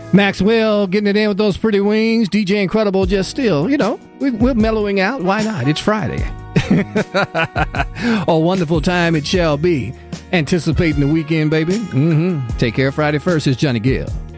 Maxwell getting it in with those pretty wings. DJ Incredible just still, we're mellowing out. Why not? It's Friday. A wonderful time it shall be. Anticipating the weekend, baby. Take care. Friday first is Johnny Gill.